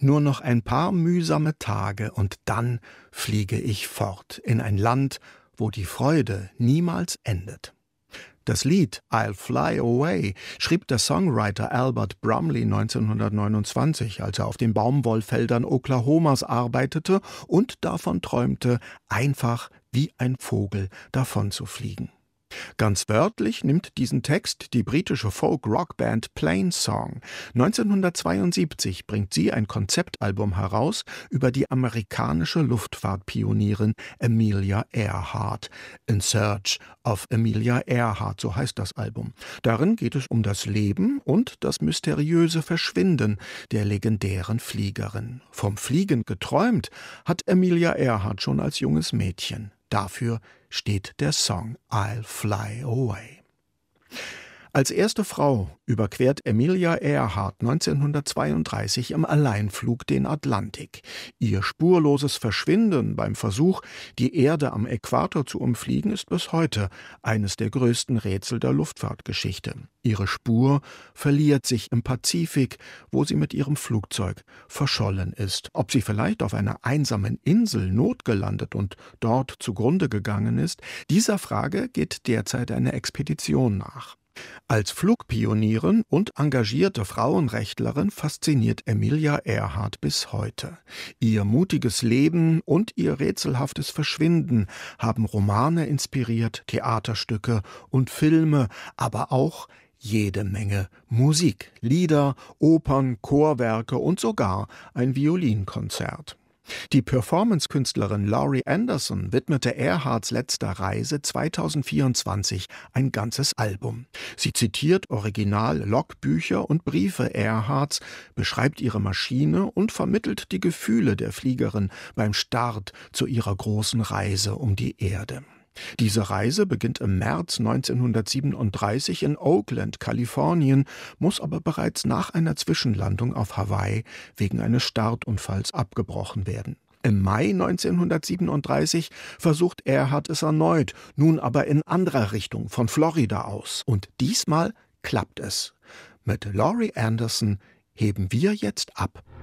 Nur noch ein paar mühsame Tage und dann fliege ich fort in ein Land, wo die Freude niemals endet. Das Lied I'll Fly Away schrieb der Songwriter Albert Brumley 1929, als er auf den Baumwollfeldern Oklahomas arbeitete und davon träumte, einfach wie ein Vogel davon zu fliegen. Ganz wörtlich nimmt diesen Text die britische Folk-Rock-Band Plainsong. 1972 bringt sie ein Konzeptalbum heraus über die amerikanische Luftfahrtpionierin Amelia Earhart. In Search of Amelia Earhart, so heißt das Album. Darin geht es um das Leben und das mysteriöse Verschwinden der legendären Fliegerin. Vom Fliegen geträumt hat Amelia Earhart schon als junges Mädchen. Dafür steht der Song I'll Fly Away. Als erste Frau überquert Amelia Earhart 1932 im Alleinflug den Atlantik. Ihr spurloses Verschwinden beim Versuch, die Erde am Äquator zu umfliegen, ist bis heute eines der größten Rätsel der Luftfahrtgeschichte. Ihre Spur verliert sich im Pazifik, wo sie mit ihrem Flugzeug verschollen ist. Ob sie vielleicht auf einer einsamen Insel notgelandet und dort zugrunde gegangen ist, dieser Frage geht derzeit eine Expedition nach. Als Flugpionierin und engagierte Frauenrechtlerin fasziniert Amelia Earhart bis heute. Ihr mutiges Leben und ihr rätselhaftes Verschwinden haben Romane inspiriert, Theaterstücke und Filme, aber auch jede Menge Musik, Lieder, Opern, Chorwerke und sogar ein Violinkonzert. Die Performance-Künstlerin Laurie Anderson widmete Earharts letzter Reise 2024 ein ganzes Album. Sie zitiert Original-Logbücher und Briefe Earharts, beschreibt ihre Maschine und vermittelt die Gefühle der Fliegerin beim Start zu ihrer großen Reise um die Erde. Diese Reise beginnt im März 1937 in Oakland, Kalifornien, muss aber bereits nach einer Zwischenlandung auf Hawaii wegen eines Startunfalls abgebrochen werden. Im Mai 1937 versucht Earhart es erneut, nun aber in anderer Richtung, von Florida aus. Und diesmal klappt es. Mit Laurie Anderson heben wir jetzt ab.